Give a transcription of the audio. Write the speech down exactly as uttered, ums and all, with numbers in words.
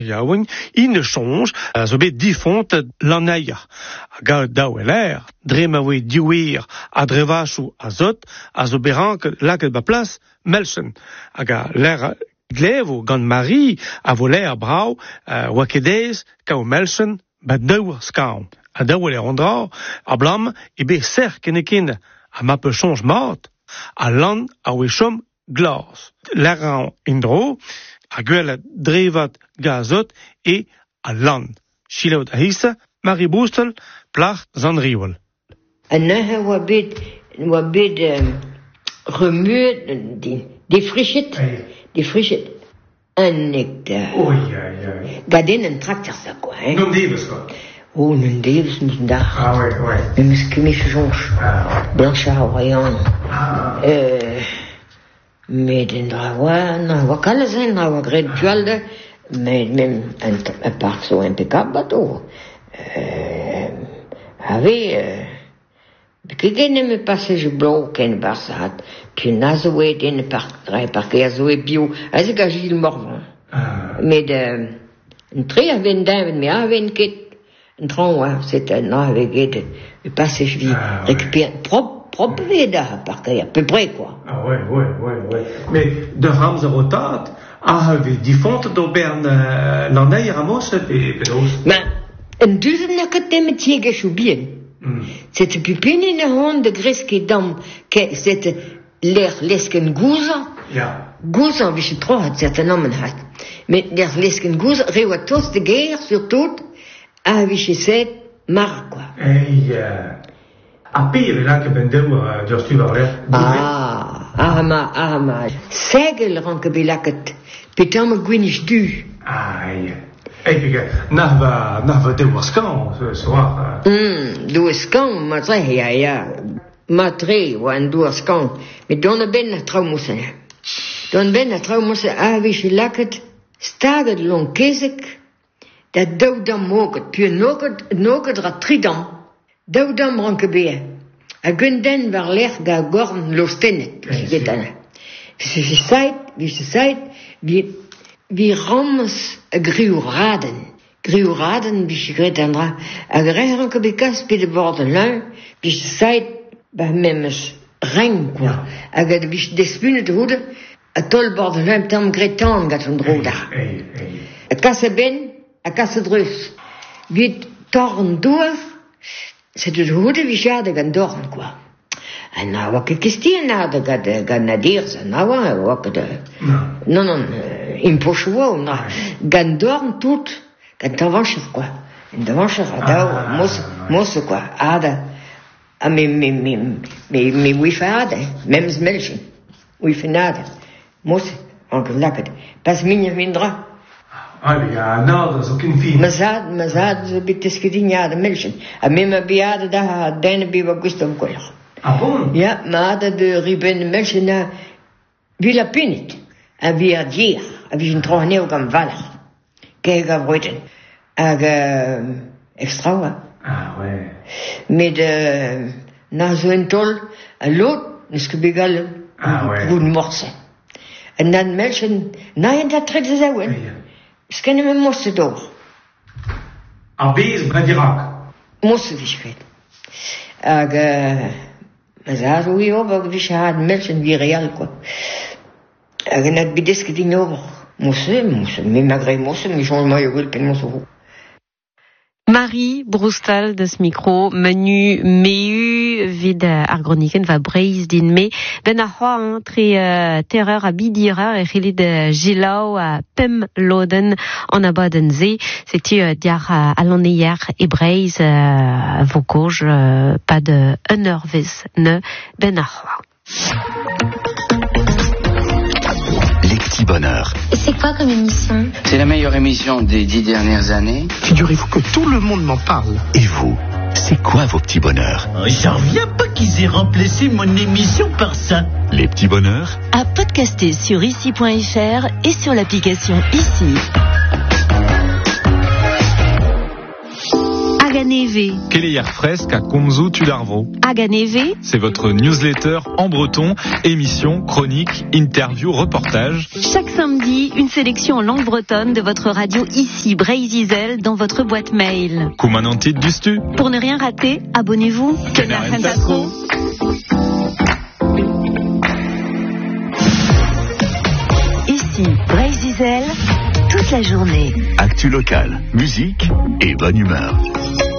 Yaouin, il ne change, a zo bet difont l'anaia. A ga daou e l'air, dre ma oe diouir a drevachou a zot, a zo berank laket ba plas, melchen. A ga l'air glevo gant Marie a vo l'air brau, uh, wakedez, ka o melchen, ba daou skaon. A daou e l'air andra, a blam, e be ser kenekin, a ma pe change mat, a lan a oe chom glas. L'air an indro, a gwell drevat gazot e a lan. Chilaout a hissa, Marie Boostel, plach zan riol. En nehe oa bet, oa bet um, remuet, die, die frichet, die frichet. En ik da... Oei, oei, oei. Gadin en tractor sa, quoi, hein. Non divus, quoi. Oh, non divus, mis da. Ah, oui, oui. Men mis kemis jonch. Ah, Blanchard, rayon. ah. Euh... Mais den drawa, na wa kalla zijn, na wa gradualde, mais même un, un parc so impeccable bateau. Euh, avait, euh, que genne me passage blanc ken barsat, puis nazo et den parc, drei parc azo et bio, as ga Gilles Morvan. Mais de, un tri aven d'un, mais aven ket, un tron, c'est un avec et le passage vie, récupérer propre. Propre veda, parce qu'il y a à peu près, quoi. Ah ouais, ouais, ouais, ouais. Mais de Rams rotat, ah, vi difont d'Auberne l'année Ramos et Pédos. Mais, un deuxième n'a que des métiers que je bien. C'était plus peine in de hand de Grèce qui dame, que c'était l'air lesken gouza. Ja. Gouza, wie je trop had, certain namen had. Mais l'air lesken gouza, rewatos de guerre, surtout, ah, wie je sais, mar, quoi. Et, euh, a pire là que bendeu uh, de stuvarler. Ah, arma, arma. Segel ranke belaket. Petam gwinish du. Aïe. Et puis, n'ava, n'ava de waskan ce soir. Hum, du waskan, ma tre, ya, ya. Ma tre, wa un du waskan. Mais donne ben na traumusen. Donne ben na traumusen, ah, wie je laket, staget long kezek, dat doudam moket, puis noket, noket ra tridam. Doudam ranke bea. A gunden war l'air ga gorn lostenet. Wie je seit, wie je seit, wie, wie rams a griuraden. Griuraden, wie je gret andra. A gre ranke bekas pe de borden luin, wie je seit, ba memes reng, quoi. A gade wie je despunet hoede, a tol borden luin, tam gretan gat un droda. A kasse ben, a kasse drus. Wie torn doef, c'est de hoede wie jade gan dorn, quoi. En nou, wat ik kistien na de gad gan nadir, ze nou, wat de... Non, non, in pochwo, na, gan dorn tout, gan tavancher, quoi. En tavancher, adao, mos, mos, quoi, ada. Ah, mais, mais, mais, mais, mais, oui, fa ada, même smelchen. Oui, fa nada. Mos, anke laket. Pas minje vindra. Ah, ja, nou, dat is ook een fin. Mazad, mazad, zo bit eskedinjade melchen. A mema biade da, dene biwa gustom koller. Ah bon? Ja, maar de riben melchen na villa pinit. A via dier, a vi een troch neo gam valler. Kijk a vroiten. Ag extra, wa. Ah, ouais. Met de, na zo en tol, a lot, neske begal, ah, ouais. Goed morse. En dan melchen, na en dat trek ze zewen. Skenne me mosse door. A bez bredirak. Mosse vischket. Ag, ma zaad oei op, ag visch haad melchen wie real, quoi. Ag net bideske din over. Mosse, mosse, me magre mosse, me jonge ma yo pen mosse ho. Marie Brustal de ce micro, menu meu vid argroniken va breiz din me ben a c'hoa tre uh, terreur a bidirer e c'hilid de gilau a pem loden an abaden ze. C'est-tu uh, diar uh, a l'anneier e breiz uh, vokoj uh, pas de un eur vez ne ben a c'hoa. Les petits bonheurs. C'est quoi comme émission? C'est la meilleure émission des dix dernières années. Figurez-vous que tout le monde m'en parle. Et vous, c'est quoi vos petits bonheurs? J'en reviens pas qu'ils aient remplacé mon émission par ça. Les petits bonheurs à podcaster sur ici point f r et sur l'application Ici. Agané Aganeve. Quelle est hier fresque à Konzu Tudarvo? Aganeve. C'est votre newsletter en breton, émission, chronique, interview, reportage. Chaque samedi, une sélection en langue bretonne de votre radio ici, Breizizel, dans votre boîte mail. Kumanantit du stu. Pour ne rien rater, abonnez-vous. Kenarentasko. Ici, Breizizel, toute la journée. Actu locale, musique et bonne humeur.